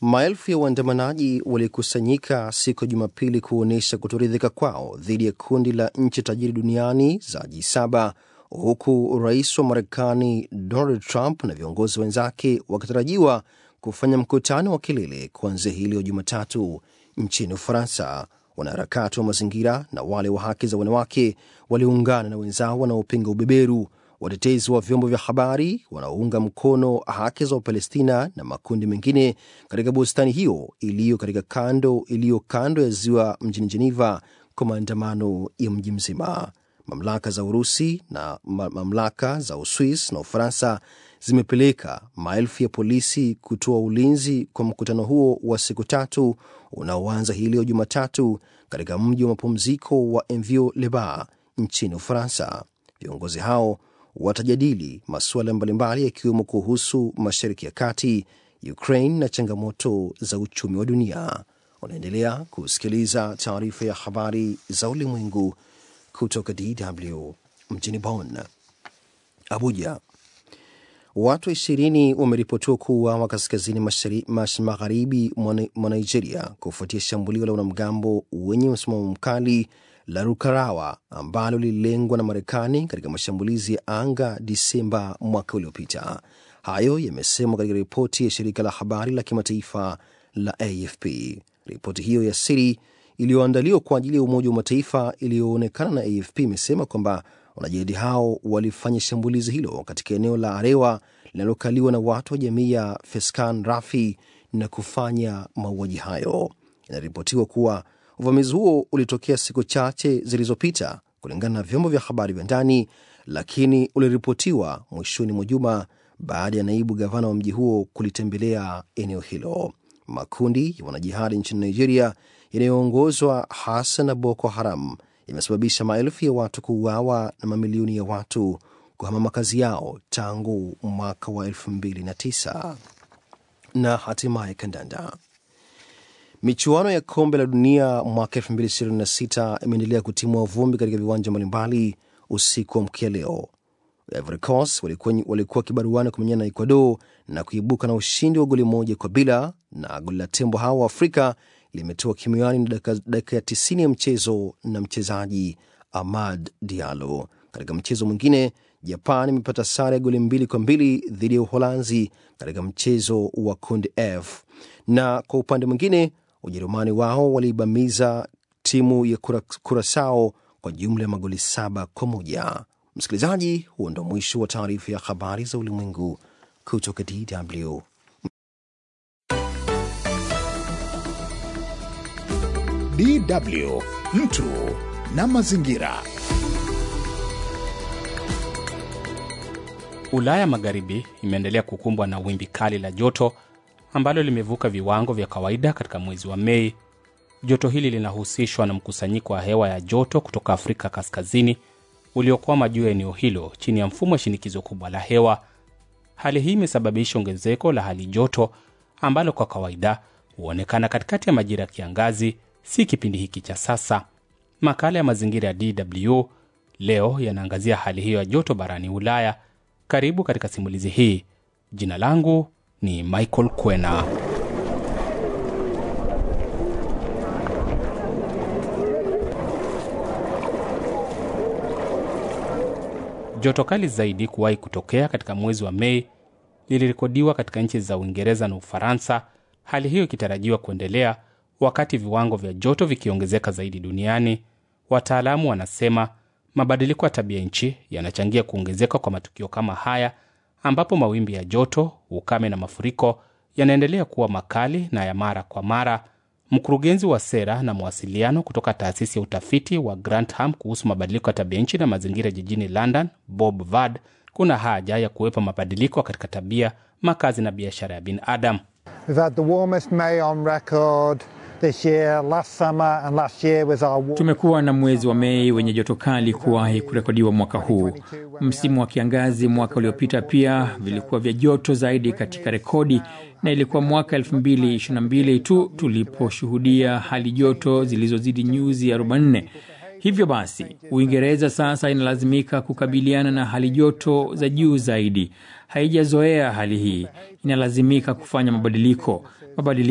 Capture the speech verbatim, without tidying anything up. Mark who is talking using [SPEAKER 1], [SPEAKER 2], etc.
[SPEAKER 1] Maelfu ya waandamanaji walikusanyika siku ya Jumapili kuonesha kutoridhika kwao dhidi ya kundi la nchi tajiri duniani za G saba, huku rais wa Marekani Donald Trump na viongozi wenzake wakitarajiwa kufanya mkutano wa kilele kuanzia hili ya Jumatatu nchini Ufaransa. Wanaharakati wa mazingira na wale wa haki za wanawake waliungana na wenzao wanaopinga ubeberu, watetezi wa vyombo vya habari wanaounga mkono haki za Palestina na makundi mengine katika bustani hiyo iliyo katika kando iliyo kando ya ziwa mjini Geneva kwa maandamano ya mji mzima. Mamlaka za Urusi na mamlaka za Uswis na Ufaransa zimepeleka maelfu ya polisi kutoa ulinzi kwa mkutano huo wa siku tatu unaoanza hii leo Jumatatu katika mji wa mapumziko wa Envieux-les-Bains nchini Ufaransa. Viongozi hao watajadili masuala mbalimbali yakiwemo kuhusu Mashariki ya Kati, Ukraine na changamoto za uchumi wa dunia. Unaendelea kusikiliza taarifa ya habari za ulimwengu kutoka D W mjini Bonn. Abuja. Watu ishirini wameripotiwa kuuawa kaskazini magharibi mwa Nigeria kufuatia shambulio la wanamgambo wenye msimamo mkali la Rukarawa ambalo lililengwa na Marekani katika mashambulizi ya anga Disemba mwaka uliopita. Hayo yamesemwa katika ripoti ya shirika la habari la kimataifa la A F P. Ripoti hiyo ya siri iliyoandaliwa kwa ajili ya Umoja wa Mataifa iliyoonekana na A F P imesema kwamba wanajihadi hao walifanya shambulizi hilo katika eneo la Arewa linalokaliwa na watu wa jamii ya Feskan Rafi na kufanya mauaji hayo. Inaripotiwa kuwa uvamizi huo ulitokea siku chache zilizopita kulingana na vyombo vya habari vya ndani, lakini uliripotiwa mwishoni mwa juma baada ya naibu gavana wa mji huo kulitembelea eneo hilo. Makundi ya wanajihadi nchini Nigeria yanayoongozwa hasa na Boko Haram imesababisha maelfu ya watu kuuawa na mamilioni ya watu kuhama makazi yao tangu mwaka wa elfu mbili na tisa. Na hatimaye kandanda. Michuano ya kombe la dunia mwaka elfu mbili ishirini na sita imeendelea kutimua vumbi katika viwanja mbalimbali usiku wa mkia leo. Ivory Coast walikuwa walikuwa kibaruani kumenyana na Ecuador na kuibuka na ushindi wa goli moja kwa bila, na goli la tembo hao wa Afrika limetoa kimiani na dakika ya tisini ya mchezo na mchezaji Ahmad Diallo. Katika mchezo mwingine, Japan imepata sare ya goli mbili kwa mbili dhidi ya Uholanzi katika mchezo wa kundi F. Na kwa upande mwingine, Ujerumani wao waliibamiza timu ya Curaçao kwa jumla ya magoli saba kwa moja. Msikilizaji, huo ndio mwisho wa taarifa ya habari za ulimwengu kutoka D W.
[SPEAKER 2] D W, mtu na mazingira.
[SPEAKER 3] Ulaya Magharibi imeendelea kukumbwa na wimbi kali la joto ambalo limevuka viwango vya kawaida katika mwezi wa Mei. Joto hili linahusishwa na mkusanyiko wa hewa ya joto kutoka Afrika Kaskazini uliokwama juu ya eneo hilo chini ya mfumo wa shinikizo kubwa la hewa. Hali hii imesababisha ongezeko la hali joto ambalo kwa kawaida huonekana katikati ya majira ya kiangazi, si kipindi hiki cha sasa. Makala ya mazingira ya D W leo yanaangazia hali hiyo ya joto barani Ulaya. Karibu katika simulizi hii. Jina langu ni Michael Kwena. Joto kali zaidi kuwahi kutokea katika mwezi wa Mei lilirekodiwa katika nchi za Uingereza na Ufaransa. Hali hiyo ikitarajiwa kuendelea wakati viwango vya joto vikiongezeka zaidi duniani. Wataalamu wanasema mabadiliko ya tabia nchi yanachangia kuongezeka kwa matukio kama haya, ambapo mawimbi ya joto, ukame na mafuriko yanaendelea kuwa makali na ya mara kwa mara. Mkurugenzi wa sera na mawasiliano kutoka taasisi ya utafiti wa Grantham kuhusu mabadiliko ya tabia nchi na mazingira jijini London, Bob Vard, kuna haja ya kuwepo mabadiliko katika tabia, makazi na biashara ya binadamu.
[SPEAKER 4] We've had the warmest May on record this year. Last summer and last year was our...
[SPEAKER 5] Tumekuwa na mwezi wa Mei wenye joto kali kuwahi kurekodiwa mwaka huu. Msimu wa kiangazi mwaka uliopita pia vilikuwa vya joto zaidi katika rekodi, na ilikuwa mwaka elfu mbili ishirini na mbili tu tuliposhuhudia hali joto zilizozidi nyuzi arobaini na nne. Hivyo basi, Uingereza sasa inalazimika kukabiliana na hali joto za juu zaidi. Haijazoea hali hii, inalazimika kufanya mabadiliko. Mabadiliko